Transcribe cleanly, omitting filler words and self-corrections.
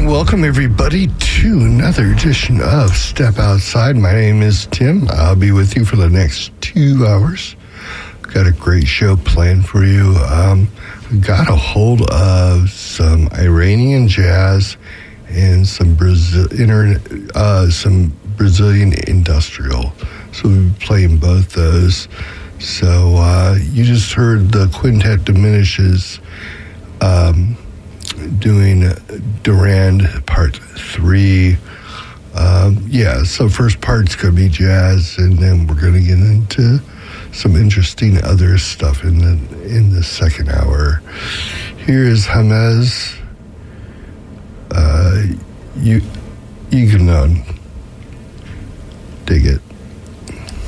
welcome everybody to another edition of Step Outside. My name is Tim. I'll be with you for the next 2 hours. Got a great show planned for you. Got a hold of some Iranian jazz and some Brazilian industrial. So we'll be playing both those. So you just heard the Quintet Diminishes doing Durand Part 3. So first part's going to be jazz, and then we're going to get into some interesting other stuff in the second hour. Here is Hamez Yuganon. Dig it.